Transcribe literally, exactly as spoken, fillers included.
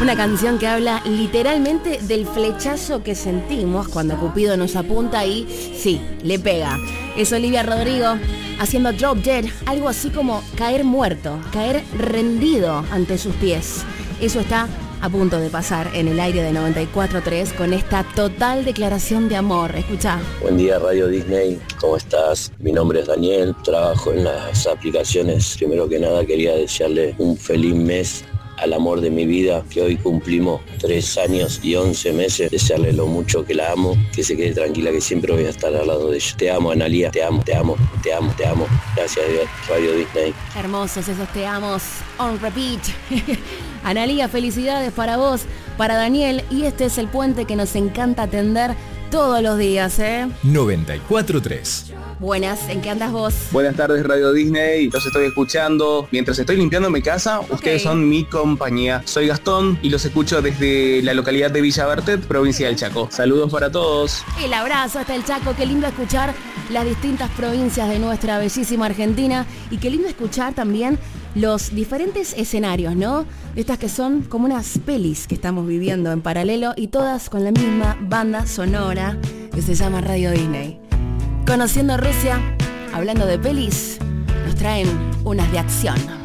Una canción que habla literalmente del flechazo que sentimos cuando Cupido nos apunta y sí, le pega. Es Olivia Rodrigo haciendo Drop Dead, algo así como caer muerto, caer rendido ante sus pies. Eso está a punto de pasar en el aire de noventa y cuatro punto tres con esta total declaración de amor. Escuchá. Buen día, Radio Disney. ¿Cómo estás? Mi nombre es Daniel, trabajo en las aplicaciones. Primero que nada quería desearle un feliz mes al amor de mi vida, que hoy cumplimos tres años y once meses. Desearle lo mucho que la amo, que se quede tranquila, que siempre voy a estar al lado de ella. Te amo, Analía, te amo, te amo, te amo, te amo. Gracias a Dios, Radio Disney. Hermosos esos te amos on repeat. Analía, felicidades para vos, para Daniel, y este es el puente que nos encanta atender todos los días, ¿eh? noventa y cuatro punto tres. Buenas, ¿en qué andas vos? Buenas tardes, Radio Disney. Los estoy escuchando mientras estoy limpiando mi casa. Okay. Ustedes son mi compañía. Soy Gastón y los escucho desde la localidad de Villa Bertet, provincia del Chaco. Saludos para todos. El abrazo hasta el Chaco. Qué lindo escuchar las distintas provincias de nuestra bellísima Argentina. Y qué lindo escuchar también los diferentes escenarios, ¿no? Estas que son como unas pelis que estamos viviendo en paralelo y todas con la misma banda sonora que se llama Radio Disney. Conociendo Rusia, hablando de pelis, nos traen unas de acción.